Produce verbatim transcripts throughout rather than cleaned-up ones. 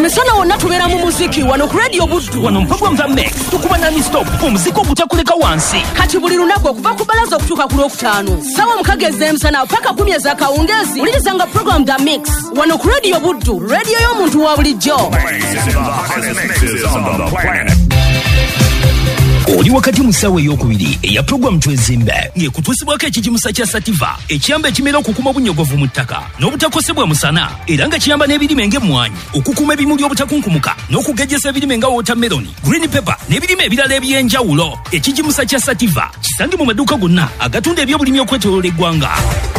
emisana wonna tubeera mu muziki wano ku Radio Buddu. Wano program za mix tukuba nani stop omuziki ogutakuleka wansi. Kati buli lunaku okuva ku balaza okutuuka ku lwokutaano sawa mukageze emisana paka kumi ez'akawungezi ulirizanga program za mix wano ku Radio Buddu, radio y'omuntu wa bulijjo. Oli wakati musawe ey'okubiri eya program twezimbe ng'ekutuusibwako ekijimusa kya Sativa ekiyamba ekimera okukuma obunyogovu mu ttaka n'obutakosebwa musana era nga kiyamba n'ebirime ng'emmwanyi okukuma ebimuli obutakunkumuka n'okugejjesa ebirime nga watermelon, green pepper n'ebirime ebirala eby'enjawulo. Ekijimusa kya Sativa kisange mu maduuka gonna agatunda ebyobulimi okwetooloola eggwanga.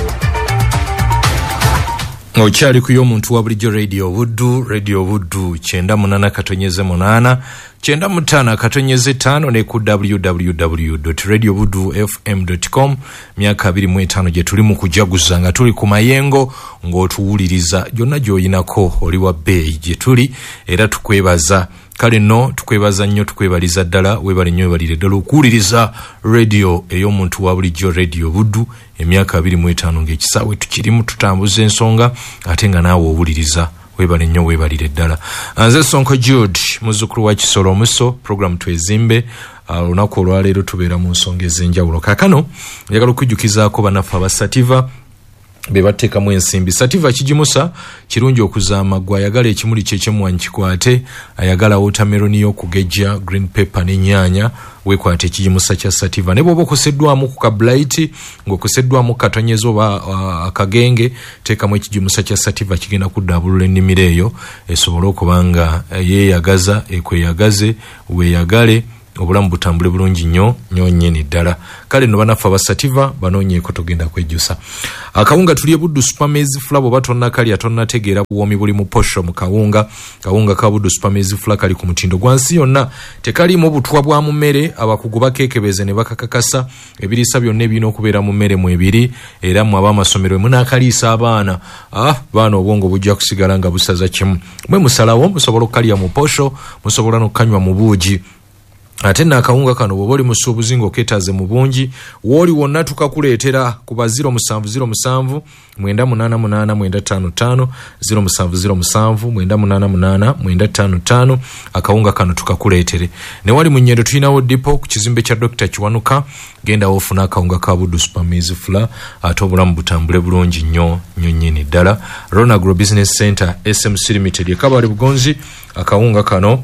Okyali ku y'omuntu wa bulijjo Radio Buddu, Radio Buddu kyenda munana katonyeze munana kyenda mutana katonyeze tano ne ku w w w dot radio buddu f m dot com. Myaka abiri mu etaano gye tuli mu kujaguza nga tuli ku mayengo ng'otuwuliriza gyonna gy'oyinako oli wa bbeeyi gye tuli era tukwebaza. Kale no tukwebaza nnyo, tukwebaliza ddala, webale nnyo webalire ddala okuwuliriza radio ey'omuntu wa bulijjo Radio Buddu emyaka abiri mu etaano ng'ekisaawe tukirimu tutambuza ensonga ate nga naawe owuliriza. Webale nnyo webalire ddala. Nze Sonko Jude muzzukulu wa Kisolo Omuso, program twezimbe. Olunaku olwaleero tubeera mu nsonga ez'enjawulo. Kaakano njagala okujjukizaako bannaffe aba Sativa be bateekamu ensimbi. Sativa kijimusa kirungi okuzaama gwe ayagala ekimuli ky'ekyemmwanyi kikwate, ayagala watermelon y'okugejja, green pepper n'ennyaanya weekwate ekijimusa kya Sativa. Ne bw'oba okoseddwamu ku kablight ng'okoseddwamu katonyezo oba uh, akagenge, teekamu ekijimusa kya Sativa kigenda kuddaabulula ennimiro eyo esobole okuba nga yeeyagaza, ekweyagaze, weeyagale, obulamu butambule bulungi nnyo nnyo nnyini ddala. Kale no bannaffe aba Sativa banoonyeeko togenda kwejjusa. Akawunga tuli Buddu Super Maize Flour bw'oba tonnakalya tonnategeera buwoomi buli mu posho mu kawunga. Kawunga ka Buddu Super Maize Flour kali ku mutindo gwa nsi yonna, tekaliimu butwa bwa mu mmere, abakugu bakeekebeze ne bakakakasa. Ebiriisa byonna ebirina okubeera mu mmere mu ebiri, era mu ab'amasomero munaakaliisa abaana. Ah, baana obwongo bujja kusigala nga busaza kimu. Mwe musalawo musobola okukalya mu posho, musobola n'okukanywa mu buugi. Ate n'akawunga kano bw'oba oli musuubuzi ng'okeetaaze mu bungi, w'oli wonna tukakuleetera ku ba zero musanvu zero musanvu mwenda munaana munaana mwenda ttaano ttaano, zero musanvu zero musanvu mwenda munaana munaana mwenda ttaano ttaano. Akawunga kano tukakuleetere. Ne wali mu Nnyendo tulinawo dipo ku kizimbe kya Doctor Kiwanuka, genda ofuna akawunga ka Buddu Super Maize Flour ate obulamu butambule bulungi nnyo nnyo nnyini ddala. Rona Agro Business Center S M C Limited ekabali Bugonzi, akawunga kano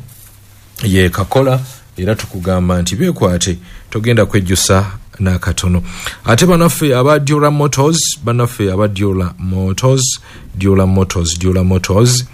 ye kakola era tukugamba nti beekwate togenda kwejjusa n'akatono. Ate banaffe aba Diola Motors, banaffe aba Diola Motors, Diola Motors, Diola Motors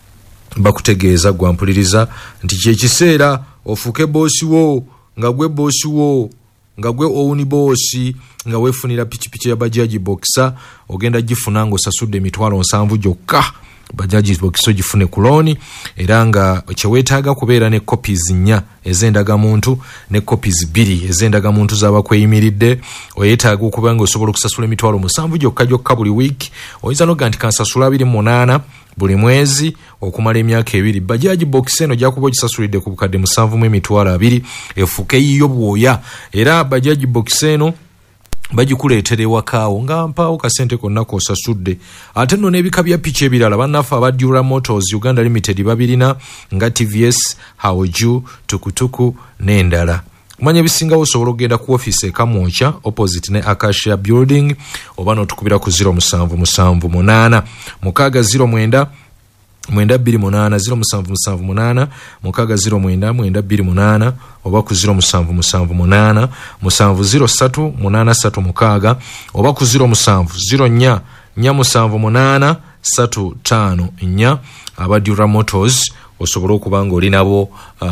bakutegeeza gwampuliriza nti kyekiseera ofuke boosi wo nga gwe boosi wo nga gwe owuni boosi nga weefunira pikipiki ya Bajaj Boxer, ogenda gifuna ng'osasudde emitwalo nsanvu gyokka. Bajaj Boxer gifune ku looni era nga kyeweetaaga kubeera ne copies nnya ez'endagamuntu ne copies bbiri ez'endagamuntu z'abakweyimiridde. Oyeetaaga okuba nga osobola okusasula emitwalo musanvu gyokka gyokka buli wiiki. Oyinza n'oga nti kansasula abiri munaana buli mwezi okumala emyaka ebiri. Bajaj Boxer eno gyakuba ogisasulidde ku bukadde musanvu mu emitwalo abiri efuuke yiyo bwoya. Era Bajaj Boxer eno bagikuleetera ewakaawo nga mpaawo kasente konna k'osasudde. Ate nno n'ebika bya piki ebirala bannaffe aba Diola Motors Uganda Limited babirina nga T V S, Haoju, Tukutuku n'endala. Kumanya ebisingawo osobola okugenda ku ofiisi e Kamwokya opposite ne Acacia Building oba n'otukubira ku zero musanvu musanvu munaana mukaaga zero mwenda mwenda bbiri munaana zero musanvu musanvu munaana mukaaga zero mwenda mwenda bbiri munaana oba ku zero musanvu musanvu munaana musanvu zero ssatu munaana ssatu mukaaga oba ku zero musanvu zero nnya nnya musanvu munaana ssatu ttaano nnya. Aba Diola Motors osobola okuba nga oli nabo uh,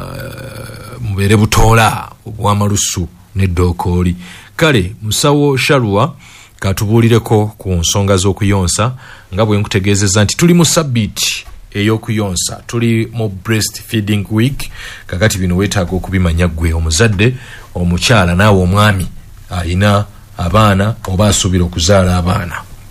mubeere butoola obw'amalusu n'eddookooli. Kale musawo Shalwa katubuulireko ku nsonga z'okuyonsa nga bwe nkutegeezezza nti tuli mu sabbiiti ey'okuyonsa, tuli mu breast feeding week. Kakati bino weetaaga okubimanya ggwe omuzadde, omukyala naawe omwami alina abaana oba asuubira okuzaala abaana.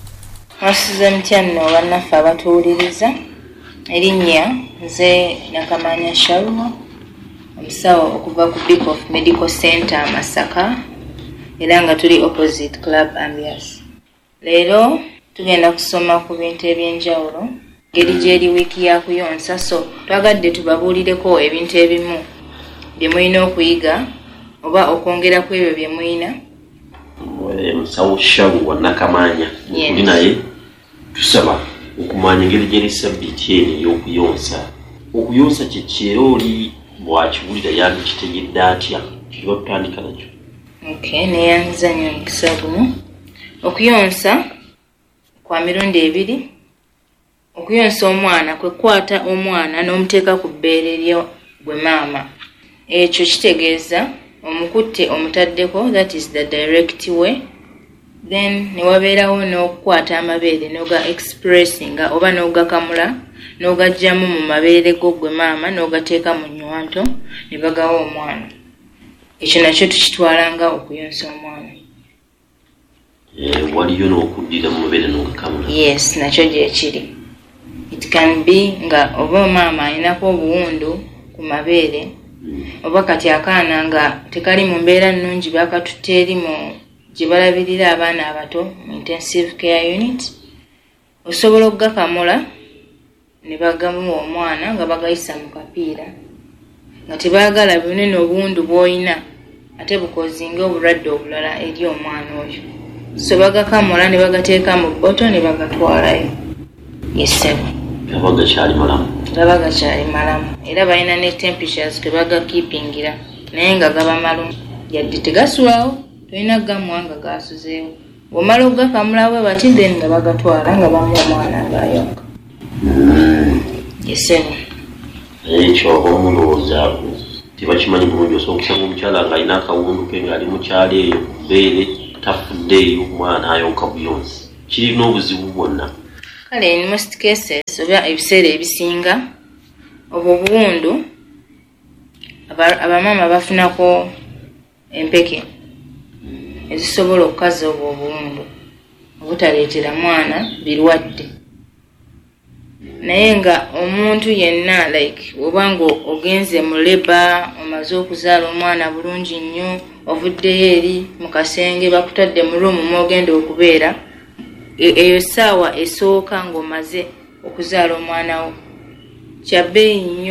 Asize mutya nno bannaffe abatuwuliriza, erinnya nze Nakamanya Shalwa, omusawo okuva ku Big of Medical Center Masaka, era nga tuli opposite Club Ambience. Leero tugenda kusoma ku bintu eby'enjawulo ngeri gyeri wiiki ya kuyonsa, so twagadde tubabuulireko ebintu ebimu bye mulina okuyiga oba okwongera ku ebyo bye mulina. Musawo Shalu wa Nakamanya tuli naye tusaba okumanya engeri gyeri sabbiiti eno ey'okuyonsa. Okuyonsa kyekyera oli bwakiwulira yange kitegedde atya kiba tutandika nakyo? Okay, neyanza nnyo omukisa guno. Okuyonsa kwa mirundi ebiri. Okuyonsa omwana kwe kukwata omwana n'omuteeka ku bbeere lye gwe maama. Ekyo kitegeeza omukutte omutaddeko, that is the direct way. Then ne wabeerawo n'okukwata amabeere n'oga expressinga oba n'ogakamula n'ogajjamu mu mabeere go gwe maama n'ogateeka mu nnywanto ne bagawa omwana. Ekyo nakyo tukitwalanga okuyonsa omwana. Eh, waliyo n'okuddira mu mabeere n'ogakamula? Yes, nakyo gyekiri. It can be nga oba omama alinako obuwundu ku mabeere oba kati akaana nga tekali mu mbeera nnungi bakatutte eri mu gye balabirira abaana abato mu intensive care unit, osobola okugakamula ne bagamuwa omwana nga bagayisa mu kapiira nga tebaagala bunene obuwundu bw'olina ate bukozinga obulwadde obulala eri omwana oyo. So bagakamula ne bagateeka mu bboto ne bagatwalayo. Yesebo. Gabaga kyali malamu. Gabaga kyali malamu. Era balina ne temperatures ke baga keepingira naye nga gaba malumu. Yadde tegasulawo tulina gamuwa nga gasuzeewo. Bw'omala okugakamula bwe bati then nga bagatwala nga bamuwa omwana ng'ayonka. Yesebo. Ekyo omulowooza tebakimanyi bulungi osobola okusanga omukyala ng'alina akawundu ke ng'ali mu kyalo eyo ku bbeere tafuddeeyo omwana ayonka buyonsi. Kirina obuzibu bwonna. Kale in most cases oba ebiseera ebisinga obwo obuwundu abamama bafunako empeke ezisobola okukaza obwo obuwundu obutaleetera mwana birwadde. Naye nga omuntu yenna like oba nga ogenze mu leba omaze okuzaala omwana bulungi nnyo ovuddeyo eri mu kasenge bakutadde mu ruumu mwogenda okubeera, eyo ssaawa esooka ng'omaze okuzaala omwana wo kya bbeeyi nnyo